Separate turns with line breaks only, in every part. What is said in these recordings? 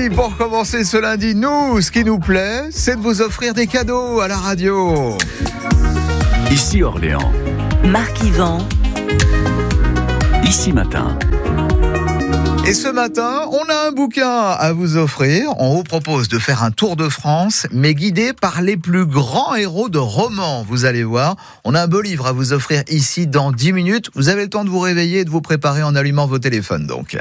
ici pour commencer ce lundi. Nous, ce qui nous plaît, c'est de vous offrir des cadeaux à la radio.
Ici Orléans.
Marc-Yvan.
Ici Matin.
Et ce matin, on a un bouquin à vous offrir. On vous propose de faire un tour de France, mais guidé par les plus grands héros de romans. Vous allez voir, on a un beau livre à vous offrir ici dans 10 minutes. Vous avez le temps de vous réveiller et de vous préparer en allumant vos téléphones donc.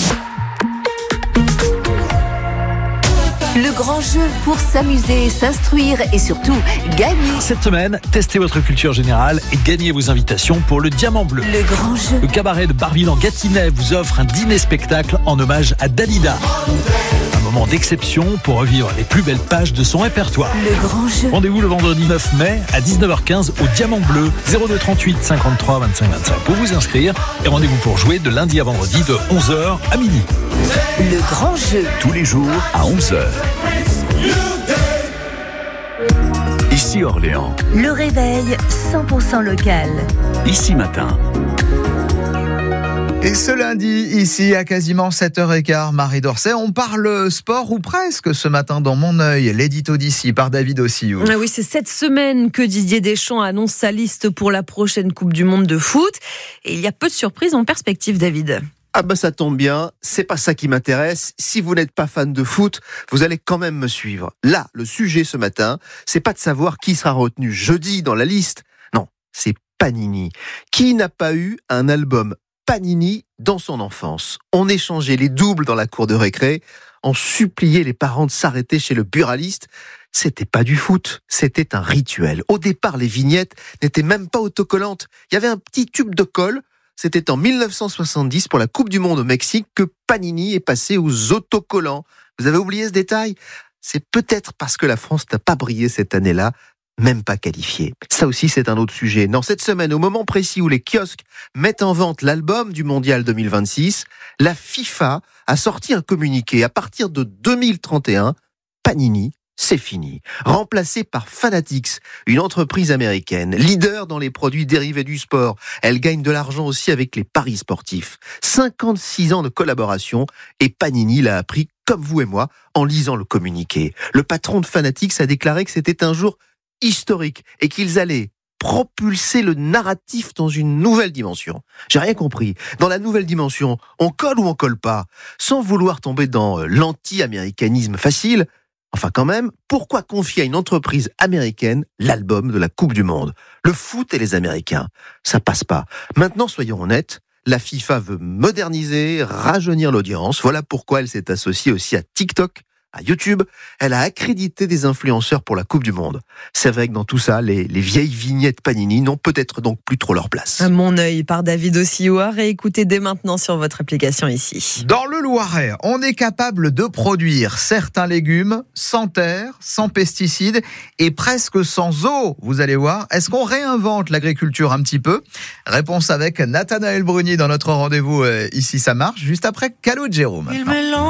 Le grand jeu pour s'amuser, s'instruire et surtout gagner.
Cette semaine, testez votre culture générale et gagnez vos invitations pour le Diamant Bleu.
Le grand jeu.
Le cabaret de Barville-en-Gâtinais vous offre un dîner-spectacle en hommage à Dalida. Un moment d'exception pour revivre les plus belles pages de son répertoire.
Le grand jeu.
Rendez-vous le vendredi 9 mai à 19h15 au Diamant Bleu, 02 38 53 25 25 pour vous inscrire et rendez-vous pour jouer de lundi à vendredi de 11h à midi.
Le grand jeu.
Tous les jours à 11h. Ici Orléans.
Le réveil 100% local.
Ici Matin.
Et ce lundi, ici à quasiment 7h15, Marie Dorcet, on parle sport ou presque ce matin dans Mon œil, l'édito d'ici par David Ossio.
Ah oui, c'est cette semaine que Didier Deschamps annonce sa liste pour la prochaine Coupe du Monde de foot. Et il y a peu de surprises en perspective, David.
Ah bah ça tombe bien, c'est pas ça qui m'intéresse. Si vous n'êtes pas fan de foot, vous allez quand même me suivre. Là, le sujet ce matin, c'est pas de savoir qui sera retenu jeudi dans la liste. Non, c'est Panini. Qui n'a pas eu un album Panini dans son enfance? On échangeait les doubles dans la cour de récré, on suppliait les parents de s'arrêter chez le buraliste. C'était pas du foot, c'était un rituel. Au départ, les vignettes n'étaient même pas autocollantes. Il y avait un petit tube de colle. C'était en 1970 pour la Coupe du Monde au Mexique que Panini est passé aux autocollants. Vous avez oublié ce détail? C'est peut-être parce que la France n'a pas brillé cette année-là, même pas qualifiée. Ça aussi, c'est un autre sujet. Dans cette semaine, au moment précis où les kiosques mettent en vente l'album du Mondial 2026, la FIFA a sorti un communiqué. À partir de 2031, Panini, c'est fini. Remplacé par Fanatics, une entreprise américaine, leader dans les produits dérivés du sport. Elle gagne de l'argent aussi avec les paris sportifs. 56 ans de collaboration et Panini l'a appris comme vous et moi en lisant le communiqué. Le patron de Fanatics a déclaré que c'était un jour historique et qu'ils allaient propulser le narratif dans une nouvelle dimension. J'ai rien compris. Dans la nouvelle dimension, on colle ou on colle pas? Sans vouloir tomber dans l'anti-américanisme facile, enfin quand même, pourquoi confier à une entreprise américaine l'album de la Coupe du Monde? Le foot et les Américains, ça passe pas. Maintenant, soyons honnêtes, la FIFA veut moderniser, rajeunir l'audience. Voilà pourquoi elle s'est associée aussi à TikTok, à YouTube. Elle a accrédité des influenceurs pour la Coupe du Monde. C'est vrai que dans tout ça, les vieilles vignettes Panini n'ont peut-être donc plus trop leur place.
Mon œil par David Ossio à réécouter dès maintenant sur votre application ici.
Dans le Loiret, on est capable de produire certains légumes sans terre, sans pesticides et presque sans eau. Vous allez voir, est-ce qu'on réinvente l'agriculture un petit peu? Réponse avec Nathanaël Bruni dans notre rendez-vous Ici ça marche, juste après Calogero maintenant.